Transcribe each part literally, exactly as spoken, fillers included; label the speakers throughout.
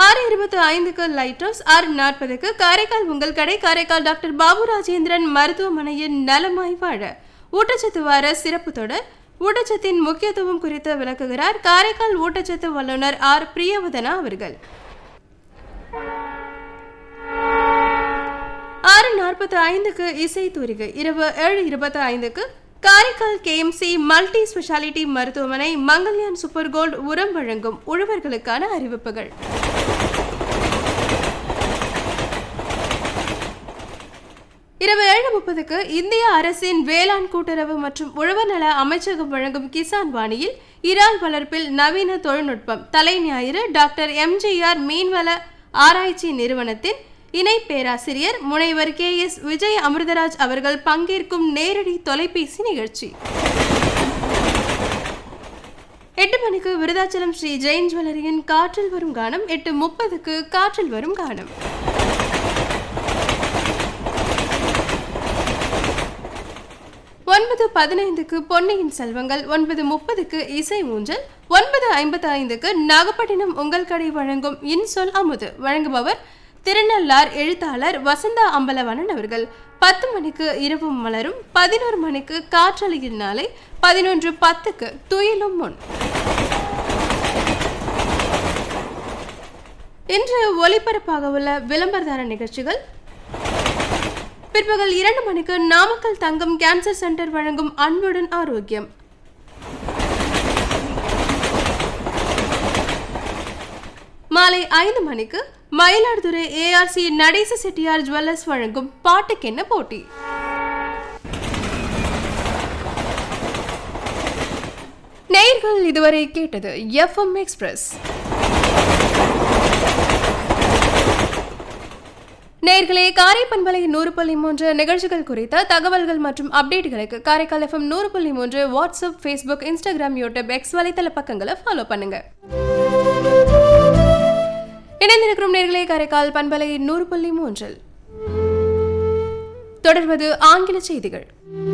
Speaker 1: ஆறு இருபத்தி ஐந்துக்கு லைட் ஹவுஸ், ஆறு நாற்பதுக்கு காரைக்கால் உங்கள் கடை காரைக்கால் டாக்டர் பாபு ராஜேந்திரன் மருத்துவமனையின் நலமாய் வாழ ஊட்டச்சத்து வார சிறப்பு தொடர். ஊட்டச்சத்தின் முக்கியத்துவம் குறித்து விளக்குகிறார் காரைக்கால் ஊட்டச்சத்து வல்லுநர் ஆர் பிரியவதனா அவர்கள். ஆறு நாற்பத்தி ஐந்துக்கு இசை தூரிகை. இரவு ஏழு இருபத்தி ஐந்துக்கு Karaikal K M C multi speciality மருத்துவமனை மங்கல்யான் சூப்பர் கோல்டு உரம் வழங்கும் உழவர்களுக்கான அறிவிப்புகள். இரவு ஏழு முப்பதுக்கு இந்திய அரசின் வேளாண் கூட்டுறவு மற்றும் உழவர் நல அமைச்சகம் வழங்கும் கிசான் வாணியில் இறால் வளர்ப்பில் நவீன தொழில்நுட்பம் தலை ஞாயிறு டாக்டர் எம்ஜிஆர் மீன்வள ஆராய்ச்சி நிறுவனத்தின் இணை பேராசிரியர் முனைவர் கே எஸ் விஜய் அமிர்தராஜ் அவர்கள் பங்கேற்கும் நேரடி தொலைபேசி நிகழ்ச்சி. எட்டு மணிக்கு விருதாச்சலம் ஸ்ரீ ஜெயின் ஜுவல்லரியின் காற்றில் வரும் கானம். எட்டு முப்பதுக்கு காற்றில் வரும் கானம். ஒன்பது பதினைந்துக்கு பொன்னியின் செல்வங்கள். ஒன்பது முப்பதுக்கு இசை ஊஞ்சல். ஒன்பது ஐம்பத்தி ஐந்துக்கு நாகப்பட்டினம் உங்கள் கடை வழங்கும் இன்சொல் அமுது. வழங்குபவர் திருநள்ளார் எழுத்தாளர் வசந்தா அம்பலவனன் அவர்கள். பத்து மணிக்கு இரவு மலரும். பதினோரு மணிக்கு காற்றலையில் நாளை. பதினொன்று பத்துக்கு துயிலும் முன். இன்று ஒலிபரப்பாக உள்ள விளம்பரதார நிகழ்ச்சிகள். பிற்பகல் இரண்டு மணிக்கு நாமக்கல் தங்கம் கேன்சர் சென்டர் வழங்கும் அன்புடன் ஆரோக்கியம். மாலை ஐந்து மணிக்கு Mayiladuthurai A R C Natesa Chettiar jewellers வழங்கும் பாட்டுக்கென்ன போட்டி. நேயர்கள் இதுவரை கேட்டது எஃப் எம் எக்ஸ்பிரஸ். நேயர்களே, காரை பண்பலை நூறு புள்ளி மூன்று நிகழ்ச்சிகள் குறித்த தகவல்கள் மற்றும் அப்டேட்டுகளுக்கு காரைக்கால் எஃப்எம் நூறு புள்ளி மூன்று WhatsApp, Facebook, Instagram, YouTube, X வலைத்தள பக்கங்களை ஃபாலோ பண்ணுங்க. இணைந்திருக்கும் நேயர்களே, காரைக்கால் பண்பலை நூறு புள்ளி மூன்றில் தொடர்வது ஆங்கில செய்திகள்.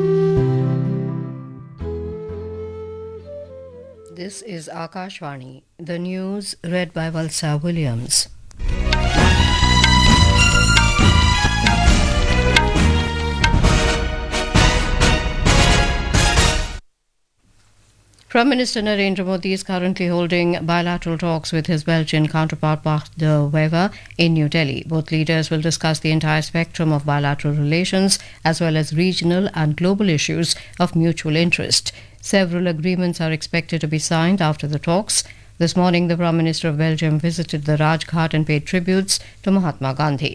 Speaker 2: This is Akashvani. The news read by Valsa Williams. Prime Minister Narendra Modi is currently holding bilateral talks with his Belgian counterpart Bart de Wever in New Delhi. Both leaders will discuss the entire spectrum of bilateral relations as well as regional and global issues of mutual interest. Several agreements are expected to be signed after the talks. This morning, the Prime Minister of Belgium visited the Rajghat and paid tributes to Mahatma Gandhi.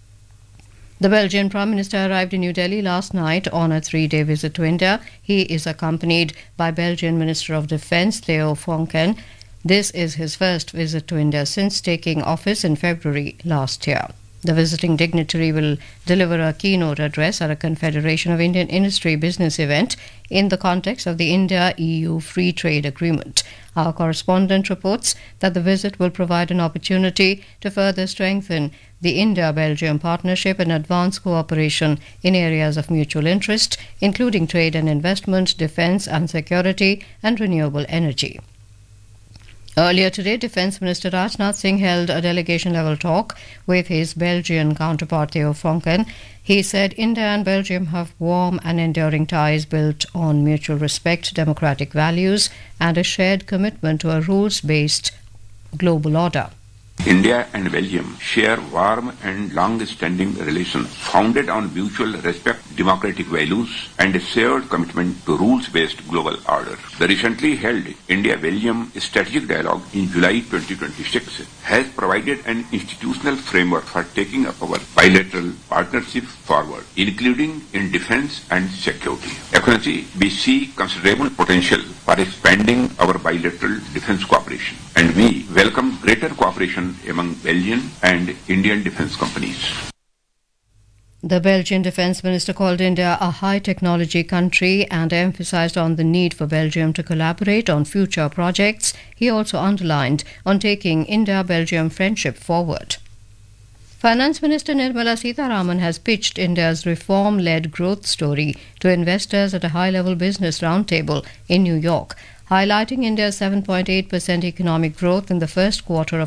Speaker 2: The Belgian Prime Minister arrived in New Delhi last night on a three-day visit to India. He is accompanied by Belgian Minister of Defence Theo Fonken. This is his first visit to India since taking office in February last year. The visiting dignitary will deliver a keynote address at a Confederation of Indian Industry business event in the context of the India-E U Free Trade Agreement. Our correspondent reports that the visit will provide an opportunity to further strengthen the India-Belgium partnership and advance cooperation in areas of mutual interest, including trade and investment, defence and security, and renewable energy. Earlier today, Defence Minister Rajnath Singh held a delegation-level talk with his Belgian counterpart Theo Fonken. He said India and Belgium have warm and enduring ties built on mutual respect, democratic values, and a shared commitment to a rules-based global order.
Speaker 3: India and Belgium share warm and long-standing relations founded on mutual respect, democratic values, and a shared commitment to rules-based global order. The recently held India-Belgium Strategic Dialogue in July twenty twenty-six has provided an institutional framework for taking up our bilateral partnership forward, including in defense and security. Excellency, we see considerable potential for expanding our bilateral defense cooperation, and we welcome greater cooperation among Belgian and Indian defense companies.
Speaker 2: The Belgian Defence Minister called India a high-technology country and emphasised on the need for Belgium to collaborate on future projects. He also underlined on taking India-Belgium friendship forward. Finance Minister Nirmala Sitharaman has pitched India's reform-led growth story to investors at a high-level business roundtable in New York, highlighting India's seven point eight percent economic growth in the first quarter of